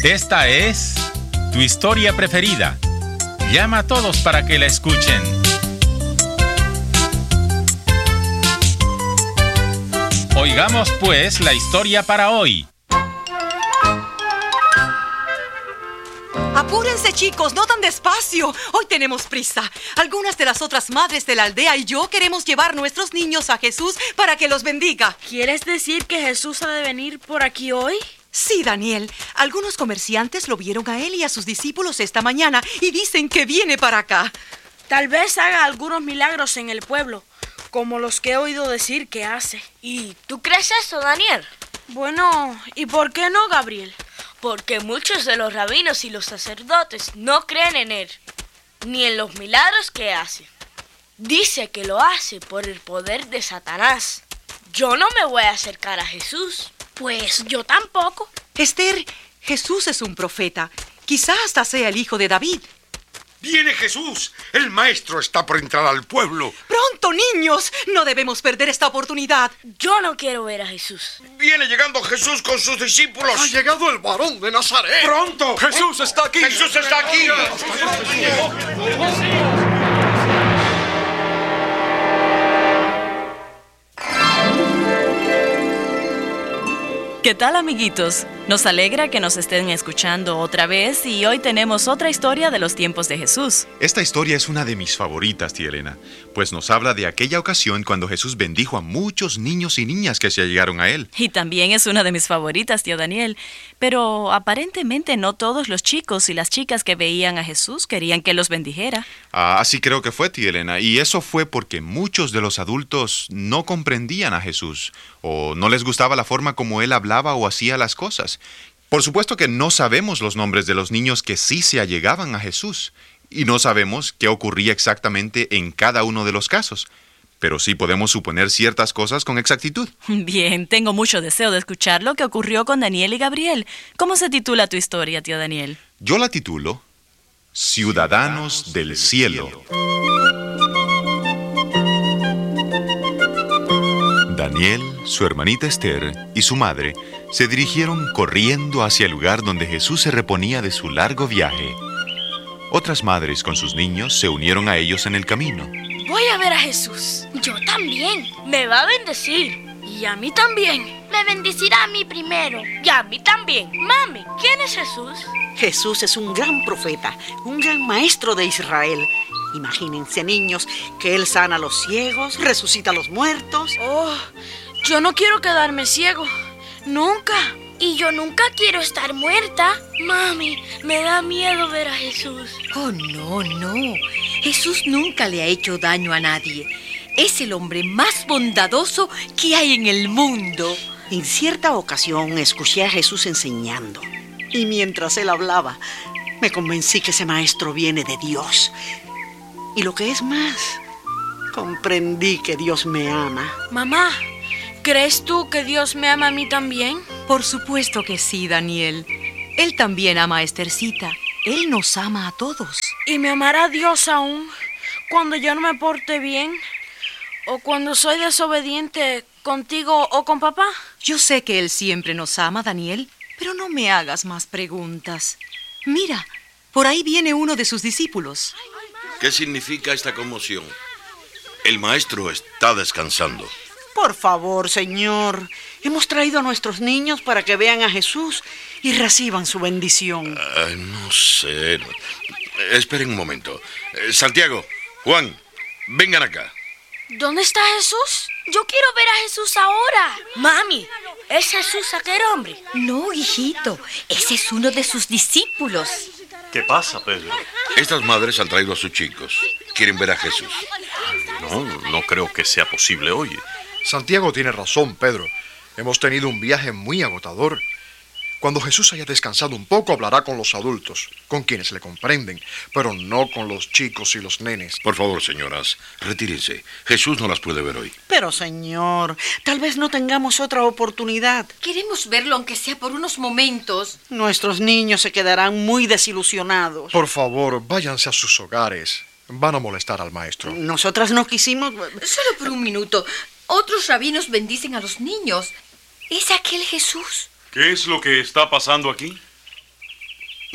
Esta es tu historia preferida. Llama a todos para que la escuchen. Oigamos pues la historia para hoy. Apúrense, chicos, no tan despacio. Hoy tenemos prisa. Algunas de las otras madres de la aldea y yo queremos llevar nuestros niños a Jesús para que los bendiga. ¿Quieres decir que Jesús ha de venir por aquí hoy? Sí, Daniel. Algunos comerciantes lo vieron a él y a sus discípulos esta mañana y dicen que viene para acá. Tal vez haga algunos milagros en el pueblo, como los que he oído decir que hace. ¿Y tú crees eso, Daniel? Bueno, ¿y por qué no, Gabriel? Porque muchos de los rabinos y los sacerdotes no creen en él, ni en los milagros que hace. Dice que lo hace por el poder de Satanás. Yo no me voy a acercar a Jesús. Pues yo tampoco. Esther, Jesús es un profeta. Quizá hasta sea el hijo de David. ¡Viene Jesús! ¡El maestro está por entrar al pueblo! ¡Pronto, niños! No debemos perder esta oportunidad. Yo no quiero ver a Jesús. ¡Viene llegando Jesús con sus discípulos! ¡Ha llegado el varón de Nazaret! ¡Pronto! ¡Jesús está aquí! ¡Jesús está aquí! ¿Qué tal, amiguitos? Nos alegra que nos estén escuchando otra vez y hoy tenemos otra historia de los tiempos de Jesús. Esta historia es una de mis favoritas, tía Elena, pues nos habla de aquella ocasión cuando Jesús bendijo a muchos niños y niñas que se allegaron a él. Y también es una de mis favoritas, tío Daniel. Pero aparentemente no todos los chicos y las chicas que veían a Jesús querían que los bendijera. Así creo que fue, tía Elena, y eso fue porque muchos de los adultos no comprendían a Jesús o no les gustaba la forma como él hablaba o hacía las cosas. Por supuesto que no sabemos los nombres de los niños que sí se allegaban a Jesús, y no sabemos qué ocurría exactamente en cada uno de los casos, pero sí podemos suponer ciertas cosas con exactitud. Bien, tengo mucho deseo de escuchar lo que ocurrió con Daniel y Gabriel. ¿Cómo se titula tu historia, tío Daniel? Yo la titulo Ciudadanos del Cielo. Daniel, su hermanita Esther y su madre se dirigieron corriendo hacia el lugar donde Jesús se reponía de su largo viaje. Otras madres con sus niños se unieron a ellos en el camino. Voy a ver a Jesús. Yo también. Me va a bendecir. Y a mí también. Me bendecirá a mí primero. Y a mí también. Mami, ¿quién es Jesús? Jesús es un gran profeta, un gran maestro de Israel. Imagínense, niños, que él sana a los ciegos, resucita a los muertos. Oh, yo no quiero quedarme ciego. Nunca. Y yo nunca quiero estar muerta. Mami, me da miedo ver a Jesús. Oh, no, no. Jesús nunca le ha hecho daño a nadie. Es el hombre más bondadoso que hay en el mundo. En cierta ocasión escuché a Jesús enseñando. Y mientras él hablaba, me convencí que ese maestro viene de Dios. Y lo que es más, comprendí que Dios me ama. Mamá, ¿crees tú que Dios me ama a mí también? Por supuesto que sí, Daniel. Él también ama a Esthercita. Él nos ama a todos. ¿Y me amará Dios aún cuando yo no me porte bien? ¿O cuando soy desobediente contigo o con papá? Yo sé que Él siempre nos ama, Daniel, pero no me hagas más preguntas. Mira, por ahí viene uno de sus discípulos. ¿Qué significa esta conmoción? El maestro está descansando. Por favor, Señor, hemos traído a nuestros niños para que vean a Jesús y reciban su bendición. No sé. Esperen un momento. Santiago, Juan, vengan acá. ¿Dónde está Jesús? Yo quiero ver a Jesús ahora. Mami, ¿es Jesús aquel hombre? No, hijito, ese es uno de sus discípulos. ¿Qué pasa, Pedro? Estas madres han traído a sus chicos. Quieren ver a Jesús. No creo que sea posible hoy. Santiago tiene razón, Pedro. Hemos tenido un viaje muy agotador. Cuando Jesús haya descansado un poco, hablará con los adultos, con quienes le comprenden, pero no con los chicos y los nenes. Por favor, señoras, retírense. Jesús no las puede ver hoy. Pero, Señor, tal vez no tengamos otra oportunidad. Queremos verlo, aunque sea por unos momentos. Nuestros niños se quedarán muy desilusionados. Por favor, váyanse a sus hogares. Van a molestar al maestro. Nosotras no quisimos... Solo por un minuto. Otros rabinos bendicen a los niños. ¿Es aquel Jesús? ¿Qué es lo que está pasando aquí?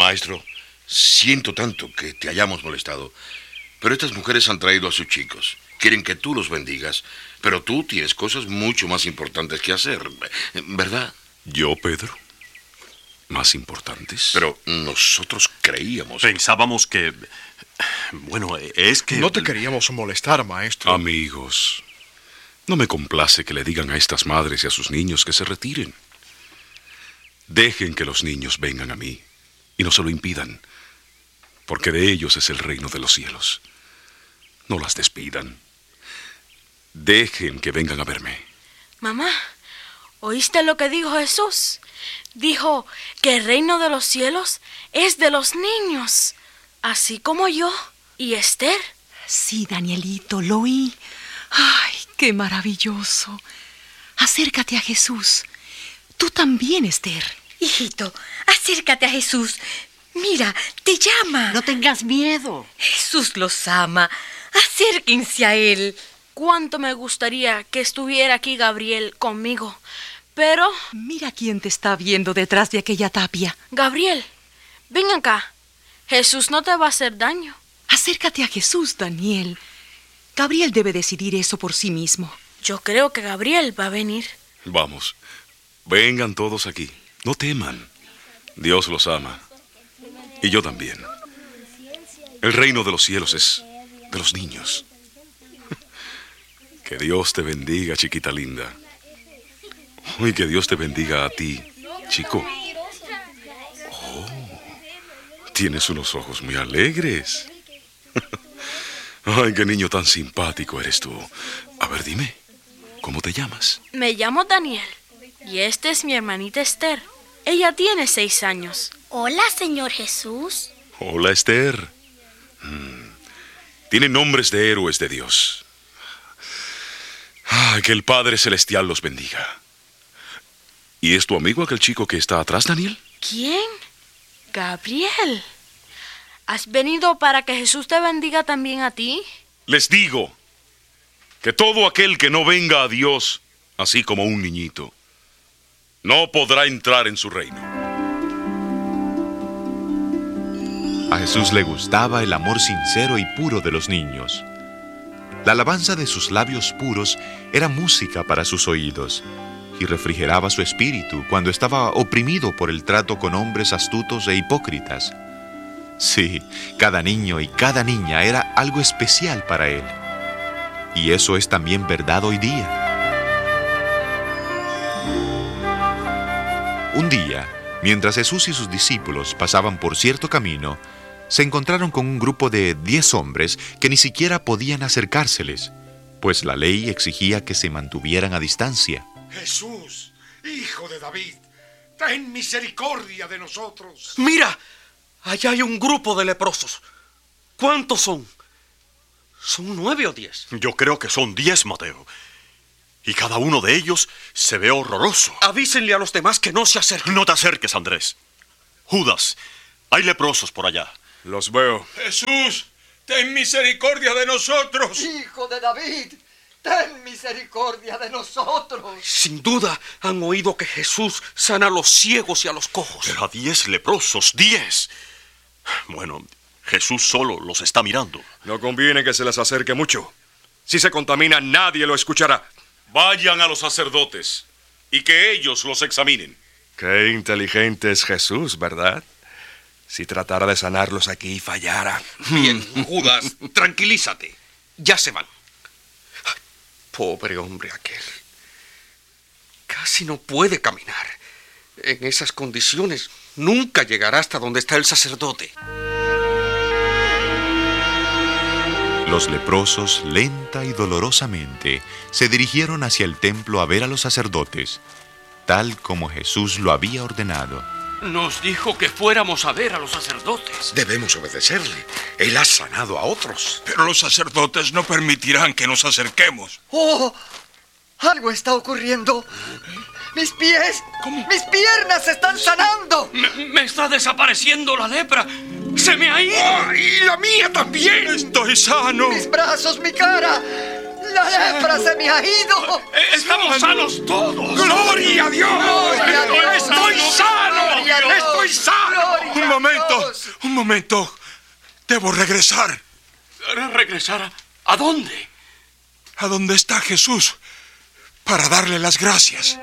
Maestro, siento tanto que te hayamos molestado, pero estas mujeres han traído a sus chicos. Quieren que tú los bendigas, pero tú tienes cosas mucho más importantes que hacer, ¿verdad? ¿Yo, Pedro? ¿Más importantes? Pero nosotros creíamos... Pensábamos que... Bueno, es que... No te queríamos molestar, maestro. Amigos, no me complace que le digan a estas madres y a sus niños que se retiren. Dejen que los niños vengan a mí y no se lo impidan, porque de ellos es el reino de los cielos. No las despidan. Dejen que vengan a verme. Mamá, ¿oíste lo que dijo Jesús? Dijo que el reino de los cielos es de los niños, así como yo y Esther. Sí, Danielito, lo oí. ¡Ay, qué maravilloso! Acércate a Jesús. Tú también, Esther. Hijito, acércate a Jesús. Mira, te llama. No tengas miedo. Jesús los ama. Acérquense a Él. Cuánto me gustaría que estuviera aquí Gabriel conmigo, pero... Mira quién te está viendo detrás de aquella tapia. Gabriel, ven acá. Jesús no te va a hacer daño. Acércate a Jesús, Daniel. Gabriel debe decidir eso por sí mismo. Yo creo que Gabriel va a venir. Vamos, vengan todos aquí. No teman. Dios los ama. Y yo también. El reino de los cielos es de los niños. Que Dios te bendiga, chiquita linda. Y que Dios te bendiga a ti, chico. Oh, tienes unos ojos muy alegres. Ay, qué niño tan simpático eres tú. A ver, dime, ¿cómo te llamas? Me llamo Daniel. Y esta es mi hermanita Esther. Ella tiene 6 años. Hola, Señor Jesús. Hola, Esther. Tienen nombres de héroes de Dios. Ay, que el Padre Celestial los bendiga. ¿Y es tu amigo aquel chico que está atrás, Daniel? ¿Quién? Gabriel. ¿Has venido para que Jesús te bendiga también a ti? Les digo que todo aquel que no venga a Dios, así como un niñito, no podrá entrar en su reino. A Jesús le gustaba el amor sincero y puro de los niños. La alabanza de sus labios puros era música para sus oídos y refrigeraba su espíritu cuando estaba oprimido por el trato con hombres astutos e hipócritas. Sí, cada niño y cada niña era algo especial para él. Y eso es también verdad hoy día. Un día, mientras Jesús y sus discípulos pasaban por cierto camino, se encontraron con un grupo de 10 hombres que ni siquiera podían acercárseles, pues la ley exigía que se mantuvieran a distancia. Jesús, hijo de David, ten misericordia de nosotros. Mira, allá hay un grupo de leprosos. ¿Cuántos son? ¿Son 9 o 10? Yo creo que son 10, Mateo. Y cada uno de ellos se ve horroroso. Avísenle a los demás que no se acerquen. No te acerques, Andrés. Judas, hay leprosos por allá. Los veo. Jesús, ten misericordia de nosotros. Hijo de David, ten misericordia de nosotros. Sin duda han oído que Jesús sana a los ciegos y a los cojos. Pero a 10 leprosos, 10. Bueno, Jesús solo los está mirando. No conviene que se les acerque mucho. Si se contamina, nadie lo escuchará. Vayan a los sacerdotes y que ellos los examinen. Qué inteligente es Jesús, ¿verdad? Si tratara de sanarlos aquí y fallara. Bien, Judas, tranquilízate. Ya se van. Ay, pobre hombre aquel. Casi no puede caminar. En esas condiciones nunca llegará hasta donde está el sacerdote. Los leprosos, lenta y dolorosamente, se dirigieron hacia el templo a ver a los sacerdotes, tal como Jesús lo había ordenado. Nos dijo que fuéramos a ver a los sacerdotes. Debemos obedecerle. Él ha sanado a otros. Pero los sacerdotes no permitirán que nos acerquemos. ¡Oh! Algo está ocurriendo. ¡Mis pies! ¿Cómo? ¡Mis piernas se están sanando! Me está desapareciendo la lepra. ¡Se me ha ido! ¡Oh, y la mía también! ¡Estoy sano! ¡Mis brazos, mi cara! ¡La lepra se me ha ido! ¡Estamos sanos todos! ¡Gloria a Dios! ¡Gloria a Dios! ¡Estoy sano! ¡Gloria a Dios! ¡Estoy sano! ¡Gloria Un momento. Debo regresar. ¿Regresar a dónde? A donde está Jesús, para darle las gracias.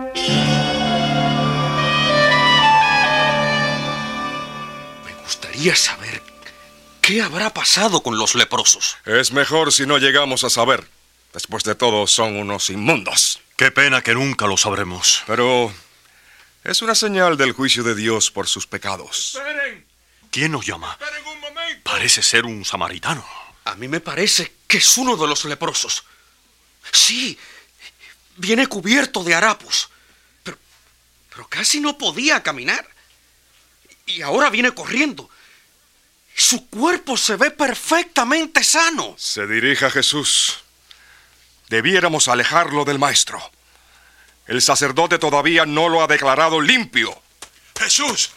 Me gustaría saber qué habrá pasado con los leprosos. Es mejor si no llegamos a saber. Después de todo, son unos inmundos. Qué pena que nunca lo sabremos. Pero es una señal del juicio de Dios por sus pecados. ¡Esperen! ¿Quién nos llama? ¡Esperen un momento! Parece ser un samaritano. A mí me parece que es uno de los leprosos. Sí, viene cubierto de harapos. Pero casi no podía caminar. Y ahora viene corriendo. Su cuerpo se ve perfectamente sano. Se dirige a Jesús. Debiéramos alejarlo del maestro. El sacerdote todavía no lo ha declarado limpio. Jesús,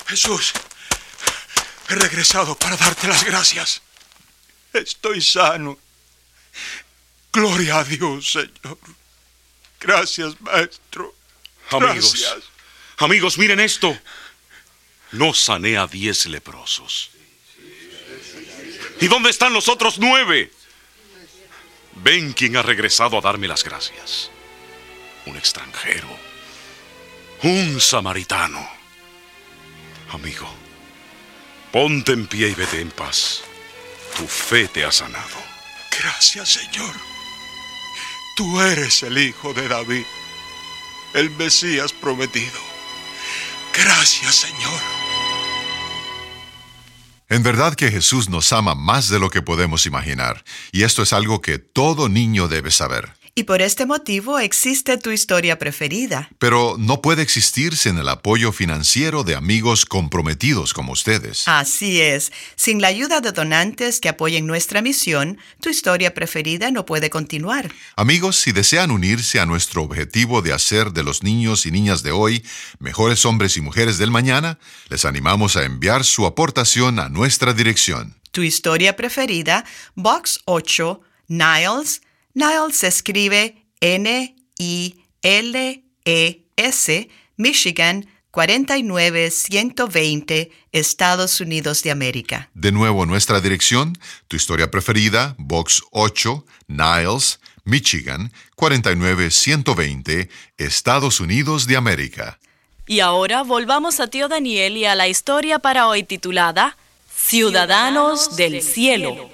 he regresado para darte las gracias. Estoy sano. Gloria a Dios, Señor. Gracias, maestro. Gracias. Amigos, miren esto. No sané a 10 leprosos. ¿Y dónde están los otros 9? Ven quién ha regresado a darme las gracias. Un extranjero. Un samaritano. Amigo, ponte en pie y vete en paz. Tu fe te ha sanado. Gracias, Señor. Tú eres el Hijo de David, el Mesías prometido. Gracias, Señor. En verdad que Jesús nos ama más de lo que podemos imaginar, y esto es algo que todo niño debe saber. Y por este motivo existe tu historia preferida. Pero no puede existir sin el apoyo financiero de amigos comprometidos como ustedes. Así es. Sin la ayuda de donantes que apoyen nuestra misión, tu historia preferida no puede continuar. Amigos, si desean unirse a nuestro objetivo de hacer de los niños y niñas de hoy mejores hombres y mujeres del mañana, les animamos a enviar su aportación a nuestra dirección. Tu historia preferida, Box 8, Niles. Niles se escribe N-I-L-E-S, Michigan, 49120, Estados Unidos de América. De nuevo, nuestra dirección, tu historia preferida, Box 8, Niles, Michigan, 49120, Estados Unidos de América. Y ahora volvamos a tío Daniel y a la historia para hoy titulada Ciudadanos del Cielo.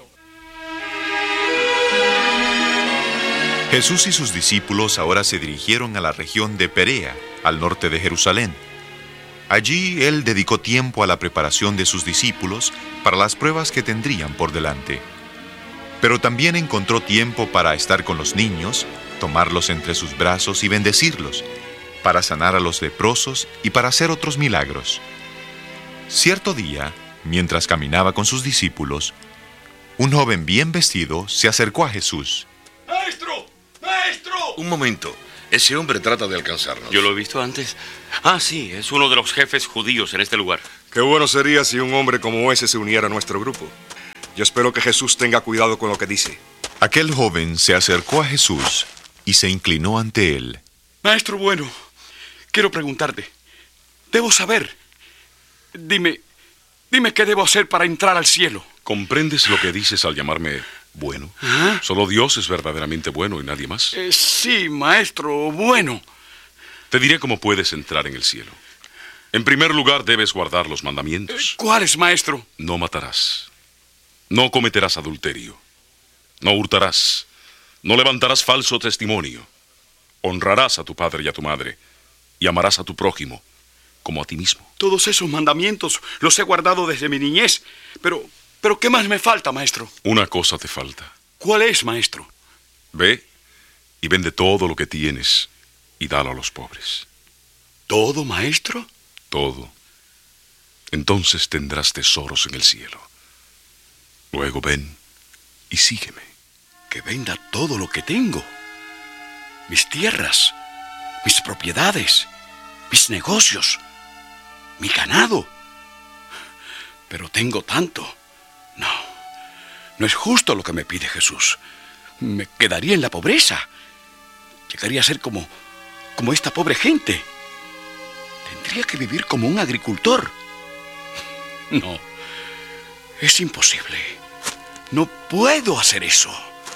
Jesús y sus discípulos ahora se dirigieron a la región de Perea, al norte de Jerusalén. Allí él dedicó tiempo a la preparación de sus discípulos para las pruebas que tendrían por delante. Pero también encontró tiempo para estar con los niños, tomarlos entre sus brazos y bendecirlos, para sanar a los leprosos y para hacer otros milagros. Cierto día, mientras caminaba con sus discípulos, un joven bien vestido se acercó a Jesús. ¡Maestro! ¡Maestro! Un momento. Ese hombre trata de alcanzarnos. Yo lo he visto antes. Ah, sí, es uno de los jefes judíos en este lugar. Qué bueno sería si un hombre como ese se uniera a nuestro grupo. Yo espero que Jesús tenga cuidado con lo que dice. Aquel joven se acercó a Jesús y se inclinó ante él. Maestro bueno, quiero preguntarte. Debo saber. Dime qué debo hacer para entrar al cielo. ¿Comprendes lo que dices al llamarme bueno? ¿Ah? Solo Dios es verdaderamente bueno y nadie más. Sí, maestro, bueno. Te diré cómo puedes entrar en el cielo. En primer lugar, debes guardar los mandamientos. ¿Cuáles, maestro? No matarás. No cometerás adulterio. No hurtarás. No levantarás falso testimonio. Honrarás a tu padre y a tu madre. Y amarás a tu prójimo como a ti mismo. Todos esos mandamientos los he guardado desde mi niñez. Pero ¿qué más me falta, maestro? Una cosa te falta. ¿Cuál es, maestro? Ve y vende todo lo que tienes y dalo a los pobres. ¿Todo, maestro? Todo. Entonces tendrás tesoros en el cielo. Luego ven y sígueme. Que venda todo lo que tengo. Mis tierras, mis propiedades, mis negocios, mi ganado. Pero tengo tanto. No es justo lo que me pide Jesús. Me quedaría en la pobreza. Llegaría a ser como esta pobre gente. Tendría que vivir como un agricultor. No, es imposible. No puedo hacer eso.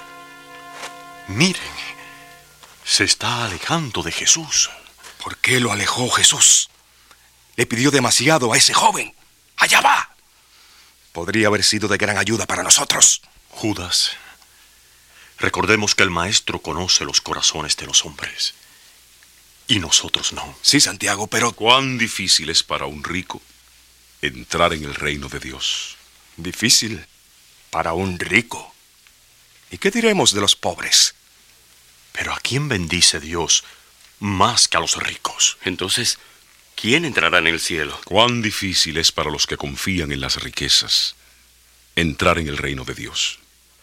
Miren, se está alejando de Jesús. ¿Por qué lo alejó Jesús? Le pidió demasiado a ese joven. ¡Allá va! Podría haber sido de gran ayuda para nosotros. Judas, recordemos que el Maestro conoce los corazones de los hombres. Y nosotros no. Sí, Santiago, pero... ¿Cuán difícil es para un rico entrar en el reino de Dios? Difícil para un rico. ¿Y qué diremos de los pobres? Pero ¿a quién bendice Dios más que a los ricos? Entonces, ¿quién entrará en el cielo? ¿Cuán difícil es para los que confían en las riquezas entrar en el reino de Dios?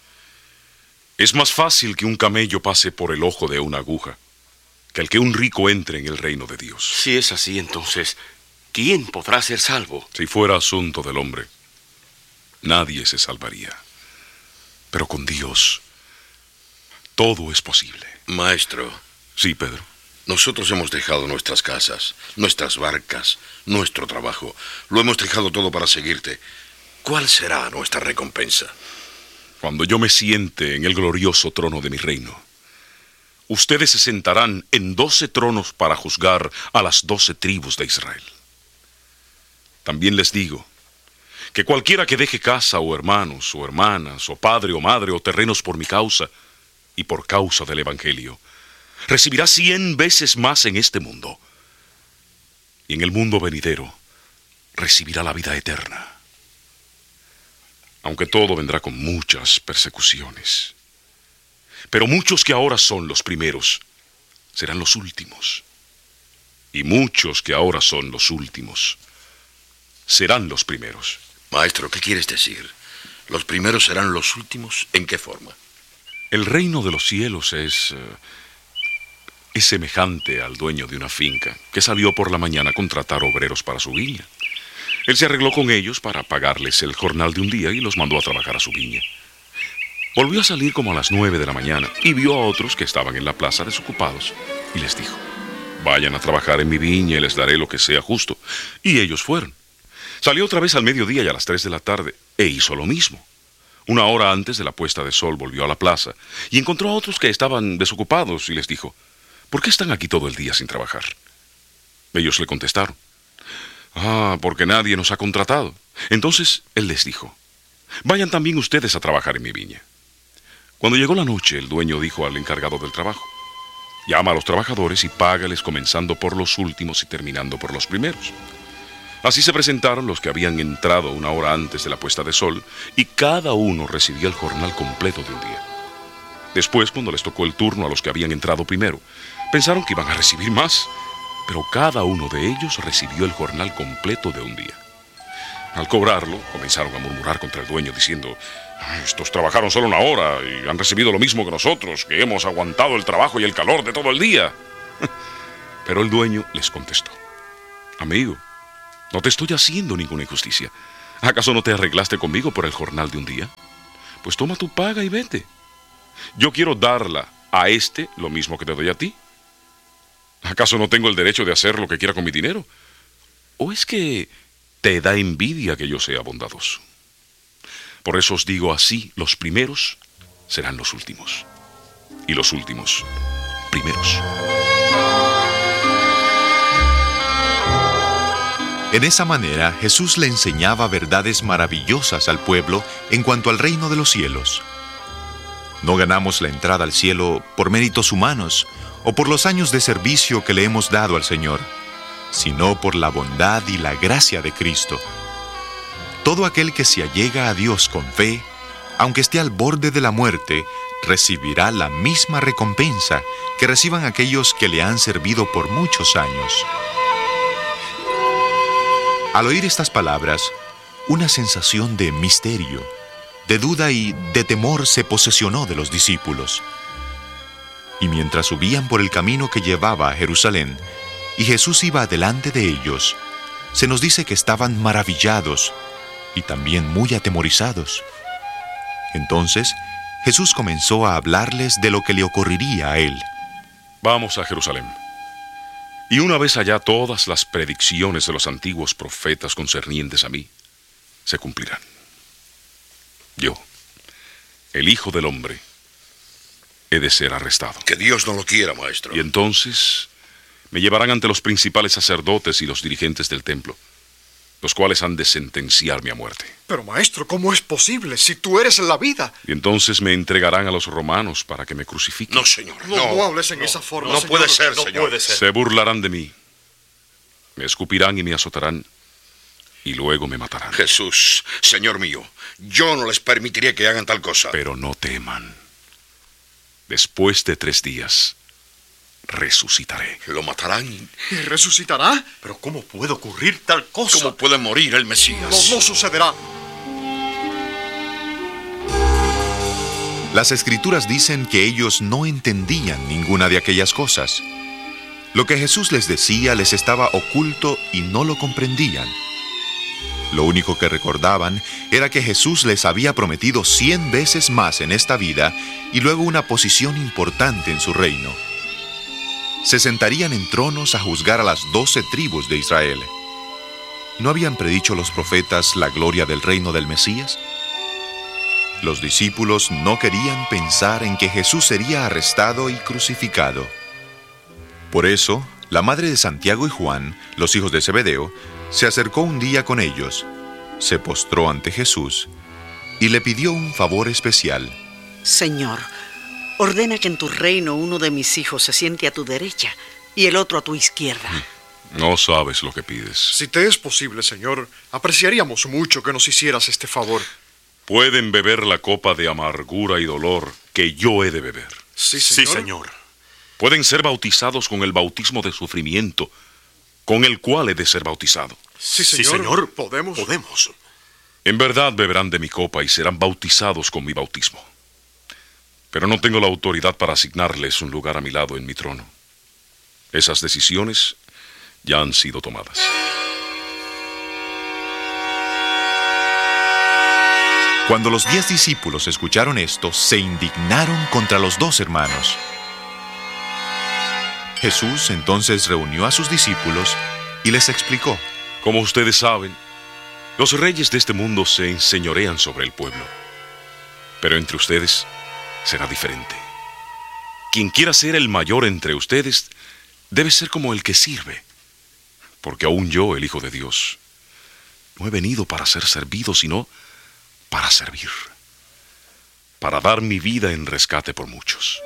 Es más fácil que un camello pase por el ojo de una aguja que el que un rico entre en el reino de Dios. Si es así, entonces, ¿quién podrá ser salvo? Si fuera asunto del hombre, nadie se salvaría. Pero con Dios, todo es posible. Maestro. Sí, Pedro. Nosotros hemos dejado nuestras casas, nuestras barcas, nuestro trabajo. Lo hemos dejado todo para seguirte. ¿Cuál será nuestra recompensa? Cuando yo me siente en el glorioso trono de mi reino, ustedes se sentarán en 12 tronos para juzgar a las 12 tribus de Israel. También les digo que cualquiera que deje casa o hermanos o hermanas o padre o madre o terrenos por mi causa y por causa del Evangelio, recibirá 100 veces más en este mundo. Y en el mundo venidero recibirá la vida eterna. Aunque todo vendrá con muchas persecuciones. Pero muchos que ahora son los primeros serán los últimos. Y muchos que ahora son los últimos serán los primeros. Maestro, ¿qué quieres decir? ¿Los primeros serán los últimos? ¿En qué forma? El reino de los cielos es semejante al dueño de una finca que salió por la mañana a contratar obreros para su viña. Él se arregló con ellos para pagarles el jornal de un día y los mandó a trabajar a su viña. Volvió a salir como a las 9 de la mañana y vio a otros que estaban en la plaza desocupados y les dijo: vayan a trabajar en mi viña y les daré lo que sea justo. Y ellos fueron. Salió otra vez al mediodía y a las 3 de la tarde e hizo lo mismo. Una hora antes de la puesta de sol volvió a la plaza y encontró a otros que estaban desocupados y les dijo: ¿por qué están aquí todo el día sin trabajar? Ellos le contestaron: porque nadie nos ha contratado. Entonces él les dijo: vayan también ustedes a trabajar en mi viña. Cuando llegó la noche, el dueño dijo al encargado del trabajo: llama a los trabajadores y págales comenzando por los últimos y terminando por los primeros. Así se presentaron los que habían entrado una hora antes de la puesta de sol y cada uno recibió el jornal completo de un día. Después, cuando les tocó el turno a los que habían entrado primero, pensaron que iban a recibir más, pero cada uno de ellos recibió el jornal completo de un día. Al cobrarlo, comenzaron a murmurar contra el dueño diciendo: estos trabajaron solo una hora y han recibido lo mismo que nosotros, que hemos aguantado el trabajo y el calor de todo el día. Pero el dueño les contestó: amigo, no te estoy haciendo ninguna injusticia. ¿Acaso no te arreglaste conmigo por el jornal de un día? Pues toma tu paga y vete. Yo quiero darla a este lo mismo que te doy a ti. ¿Acaso no tengo el derecho de hacer lo que quiera con mi dinero? ¿O es que te da envidia que yo sea bondadoso? Por eso os digo así: los primeros serán los últimos, y los últimos primeros. En esa manera, Jesús le enseñaba verdades maravillosas al pueblo en cuanto al reino de los cielos. No ganamos la entrada al cielo por méritos humanos o por los años de servicio que le hemos dado al Señor, sino por la bondad y la gracia de Cristo. Todo aquel que se allega a Dios con fe, aunque esté al borde de la muerte, recibirá la misma recompensa que reciban aquellos que le han servido por muchos años. Al oír estas palabras, una sensación de misterio, de duda y de temor se posesionó de los discípulos. Y mientras subían por el camino que llevaba a Jerusalén, y Jesús iba delante de ellos, se nos dice que estaban maravillados y también muy atemorizados. Entonces, Jesús comenzó a hablarles de lo que le ocurriría a él. Vamos a Jerusalén. Y una vez allá todas las predicciones de los antiguos profetas concernientes a mí se cumplirán. Yo, el Hijo del Hombre, he de ser arrestado. Que Dios no lo quiera, maestro. Y entonces me llevarán ante los principales sacerdotes y los dirigentes del templo, los cuales han de sentenciarme a muerte. Pero maestro, ¿cómo es posible si tú eres la vida? Y entonces me entregarán a los romanos para que me crucifiquen. No, señor. No hables en esa forma. No señor. puede ser, No señor. puede ser. Se burlarán de mí. Me escupirán y me azotarán. Y luego me matarán. Jesús, Señor mío, yo no les permitiría que hagan tal cosa. Pero no teman. Después de 3 días, resucitaré. ¿Lo matarán? ¿Y resucitará? Pero ¿cómo puede ocurrir tal cosa? ¿Cómo puede morir el Mesías? No sucederá. Las Escrituras dicen que ellos no entendían ninguna de aquellas cosas. Lo que Jesús les decía les estaba oculto y no lo comprendían. Lo único que recordaban era que Jesús les había prometido 100 veces más en esta vida y luego una posición importante en su reino. Se sentarían en tronos a juzgar a las 12 tribus de Israel. ¿No habían predicho los profetas la gloria del reino del Mesías? Los discípulos no querían pensar en que Jesús sería arrestado y crucificado. Por eso, la madre de Santiago y Juan, los hijos de Zebedeo, se acercó un día con ellos, se postró ante Jesús y le pidió un favor especial. Señor, ordena que en tu reino uno de mis hijos se siente a tu derecha y el otro a tu izquierda. No sabes lo que pides. Si te es posible, Señor, apreciaríamos mucho que nos hicieras este favor. Pueden beber la copa de amargura y dolor que yo he de beber. Sí, Señor. Sí, Señor. Pueden ser bautizados con el bautismo de sufrimiento, con el cual he de ser bautizado. Sí, Señor. Podemos. En verdad beberán de mi copa y serán bautizados con mi bautismo. Pero no tengo la autoridad para asignarles un lugar a mi lado en mi trono. Esas decisiones ya han sido tomadas. Cuando los 10 discípulos escucharon esto, se indignaron contra los 2 hermanos. Jesús entonces reunió a sus discípulos y les explicó: Como ustedes saben, los reyes de este mundo se enseñorean sobre el pueblo. Pero entre ustedes será diferente. Quien quiera ser el mayor entre ustedes debe ser como el que sirve. Porque aún yo, el Hijo de Dios, no he venido para ser servido, sino para servir. Para dar mi vida en rescate por muchos.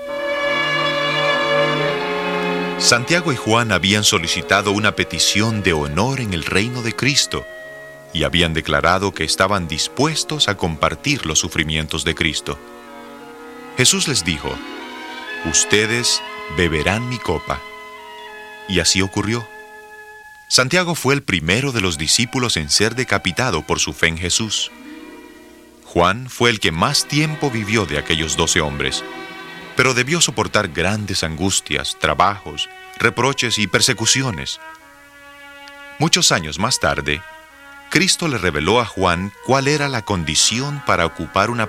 Santiago y Juan habían solicitado una petición de honor en el reino de Cristo y habían declarado que estaban dispuestos a compartir los sufrimientos de Cristo. Jesús les dijo: ustedes beberán mi copa. Y así ocurrió. Santiago fue el primero de los discípulos en ser decapitado por su fe en Jesús. Juan fue el que más tiempo vivió de aquellos 12 hombres, pero debió soportar grandes angustias, trabajos, reproches y persecuciones. Muchos años más tarde, Cristo le reveló a Juan cuál era la condición para ocupar una